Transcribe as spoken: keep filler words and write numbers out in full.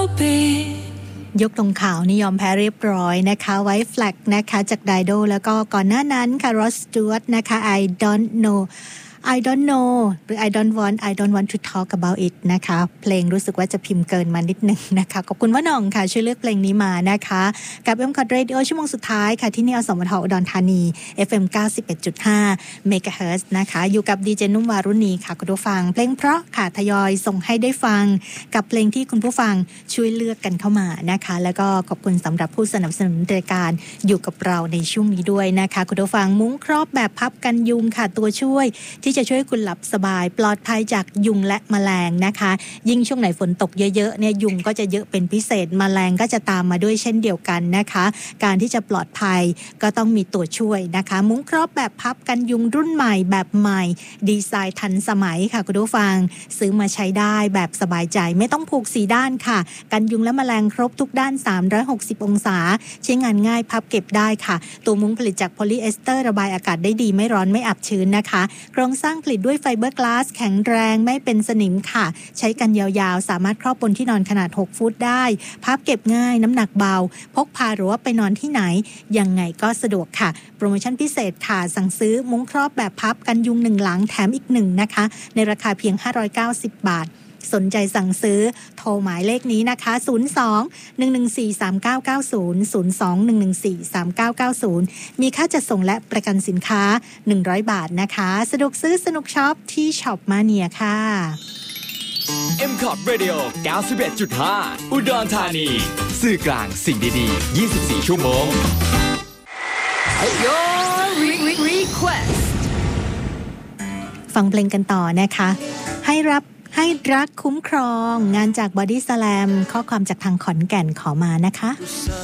ยกธงขาวนี่ยอมแพ้เรียบร้อยนะคะไว้แฟลกนะคะจากไดโดแล้วก็ก่อนหน้านั้นค่ะรอสสจ๊วตนะคะ I don't know I don't know หรือ I don't want I don't want to talk about it นะคะเพลงรู้สึกว่าจะพิมพ์เกินมานิดนึงนะคะขอบคุณว่าน้องค่ะช่วยเลือกเพลงนี้มานะคะกับ เอ็ม คอท Radio ชั่วโมงสุดท้ายค่ะที่นี่อสมทอุดรธานี เอฟ เอ็ม เก้าสิบเอ็ดจุดห้า เมกะเฮิรตซ์นะคะอยู่กับดีเจนุ่มวารุณีค่ะคุณผู้ฟังเพลงเพราะค่ะทยอยส่งให้ได้ฟังกับเพลงที่คุณผู้ฟังช่วยเลือกกันเข้ามานะคะแล้วก็ขอบคุณสำหรับผู้สนับสนุนรายการอยู่กับเราในช่วงนี้ด้วยนะคะคุณผู้ฟังมุ้งครอบแบบพับกันยุงค่ะตัวช่วยที่จะช่วยคุณหลับสบายปลอดภัยจากยุงและแมลงนะคะยิ่งช่วงไหนฝนตกเยอะๆเนี่ยยุงก็จะเยอะเป็นพิเศษแมลงก็จะตามมาด้วยเช่นเดียวกันนะคะการที่จะปลอดภัยก็ต้องมีตัวช่วยนะคะมุ้งครอบแบบพับกันยุงรุ่นใหม่แบบใหม่ดีไซน์ทันสมัยค่ะคุณผู้ฟังซื้อมาใช้ได้แบบสบายใจไม่ต้องผูกสีด้านค่ะกันยุงและแมลงครบทุกด้านสามร้อยหกสิบองศาใช้งานง่ายพับเก็บได้ค่ะตัวมุ้งผลิตจากโพลีเอสเตอร์ระบายอากาศได้ดีไม่ร้อนไม่อับชื้นนะคะโครงสร้างผลิตด้วยไฟเบอร์กลาสแข็งแรงไม่เป็นสนิมค่ะใช้กันยาวๆสามารถครอบบนที่นอนขนาดหกฟุตได้พับเก็บง่ายน้ำหนักเบาพกพาหรือว่าไปนอนที่ไหนยังไงก็สะดวกค่ะโปรโมชั่นพิเศษค่ะสั่งซื้อมุ้งครอบแบบพับกันยุงหนึ่งหลังแถมอีกหนึ่งนะคะในราคาเพียงห้าร้อยเก้าสิบบาทสนใจสั่งซื้อโทรหมายเลขนี้นะคะศูนย์ สอง หนึ่ง หนึ่ง สี่ สาม เก้า เก้า ศูนย์ ศูนย์ สอง หนึ่ง หนึ่ง สี่ สาม เก้า เก้า ศูนย์มีค่าจัดส่งและประกันสินค้าหนึ่งร้อยบาทนะคะสะดวกซื้อสนุกช็อปที่ช็อปมาเนียค่ะเอ็ม คอท Radio เก้าสิบเอ็ดจุดห้า อุดรธานีสื่อกลางสิ่งดีๆยี่สิบสี่ชั่วโมง Your request ฟังเพลงกันต่อนะคะให้รับให้รักคุ้มครองงานจาก Body Slam ข้อความจากทางขอนแก่นขอมานะคะ